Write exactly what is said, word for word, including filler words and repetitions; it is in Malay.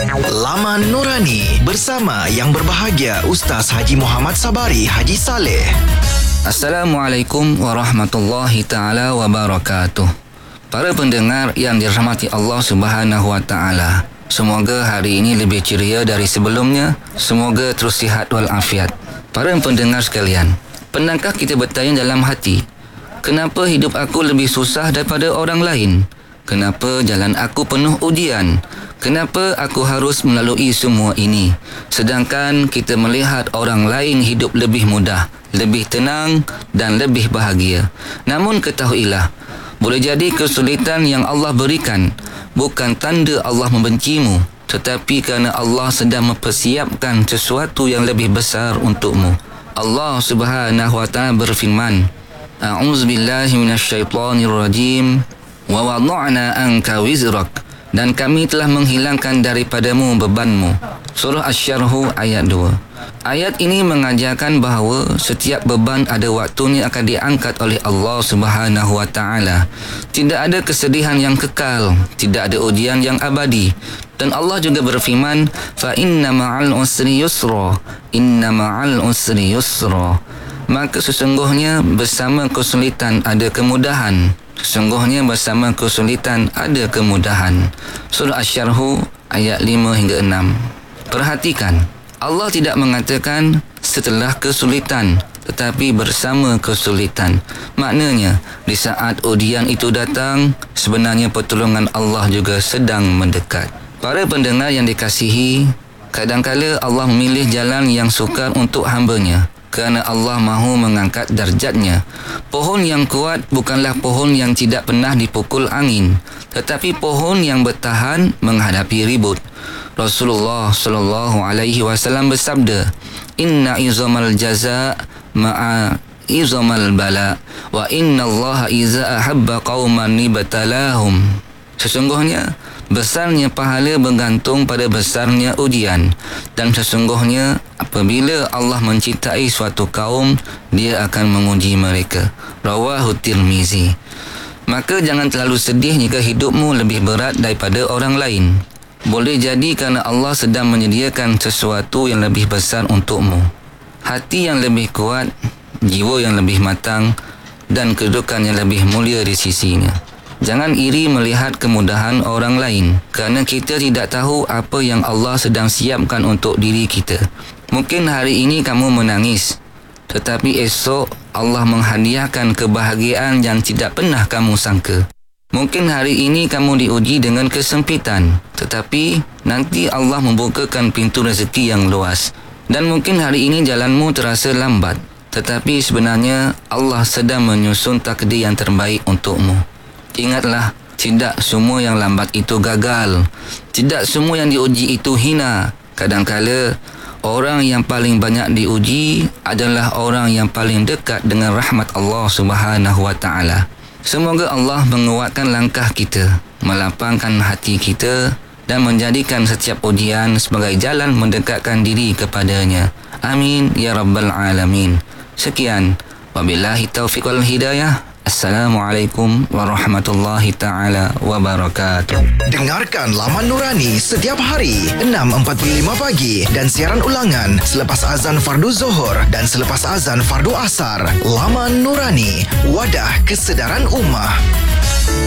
Laman Nurani bersama yang berbahagia Ustaz Haji Muhammad Sabari Haji Saleh. Assalamualaikum warahmatullahi taala wabarakatuh. Para pendengar yang dirahmati Allah Subhanahu wa taala, semoga hari ini lebih ceria dari sebelumnya. Semoga terus sihat walafiat. Para pendengar sekalian, pernahkah kita bertanya dalam hati, kenapa hidup aku lebih susah daripada orang lain? Kenapa jalan aku penuh ujian? Kenapa aku harus melalui semua ini? Sedangkan kita melihat orang lain hidup lebih mudah, lebih tenang dan lebih bahagia. Namun ketahuilah, boleh jadi kesulitan yang Allah berikan bukan tanda Allah membencimu, tetapi kerana Allah sedang mempersiapkan sesuatu yang lebih besar untukmu. Allah Subhanahu wa taala berfirman, A'udzubillahi minasyaitonirrajim. Wa wada'na anka wizrak, dan kami telah menghilangkan daripadamu bebanmu. Surah Asy-Syarh ayat dua. Ayat ini mengajarkan bahawa setiap beban ada waktunya akan diangkat oleh Allah Subhanahu wa taala. Tidak ada kesedihan yang kekal, tidak ada ujian yang abadi. Dan Allah juga berfirman, fa inna ma'al usri yusra, inna ma'al usri yusra. Maka sesungguhnya bersama kesulitan ada kemudahan. Sesungguhnya bersama kesulitan ada kemudahan. Surah Asy-Syarh ayat lima hingga enam. Perhatikan, Allah tidak mengatakan setelah kesulitan, tetapi bersama kesulitan. Maknanya, di saat ujian itu datang, sebenarnya pertolongan Allah juga sedang mendekat. Para pendengar yang dikasihi, kadangkala Allah memilih jalan yang sukar untuk hamba-Nya, kerana Allah mahu mengangkat darjatnya. Pohon yang kuat bukanlah pohon yang tidak pernah dipukul angin, tetapi pohon yang bertahan menghadapi ribut. Rasulullah sallallahu alaihi wasallam bersabda, Inna izamal jaza ma'a izamal bala, wa inna Allah iza ahabba qauman ibtalahum. Sesungguhnya besarnya pahala bergantung pada besarnya ujian, dan sesungguhnya apabila Allah mencintai suatu kaum, Dia akan menguji mereka. Rawahu Tirmizi. Maka jangan terlalu sedih jika hidupmu lebih berat daripada orang lain. Boleh jadi kerana Allah sedang menyediakan sesuatu yang lebih besar untukmu. Hati yang lebih kuat, jiwa yang lebih matang, dan kedudukan yang lebih mulia di sisinya. Jangan iri melihat kemudahan orang lain, kerana kita tidak tahu apa yang Allah sedang siapkan untuk diri kita. Mungkin hari ini kamu menangis, tetapi esok Allah menghadiahkan kebahagiaan yang tidak pernah kamu sangka. Mungkin hari ini kamu diuji dengan kesempitan, tetapi nanti Allah membukakan pintu rezeki yang luas. Dan mungkin hari ini jalanmu terasa lambat, tetapi sebenarnya Allah sedang menyusun takdir yang terbaik untukmu. Ingatlah, tidak semua yang lambat itu gagal. Tidak semua yang diuji itu hina. Kadangkala, orang yang paling banyak diuji adalah orang yang paling dekat dengan rahmat Allah Subhanahu wa taala. Semoga Allah menguatkan langkah kita, melapangkan hati kita, dan menjadikan setiap ujian sebagai jalan mendekatkan diri kepadanya. Amin ya rabbal alamin. Sekian, wabillahi taufiq wal hidayah. Assalamualaikum warahmatullahi taala wabarakatuh. Dengarkan Laman Nurani setiap hari enam empat puluh lima pagi dan siaran ulangan selepas azan fardu Zuhur dan selepas azan fardu Asar. Laman Nurani, wadah kesedaran ummah.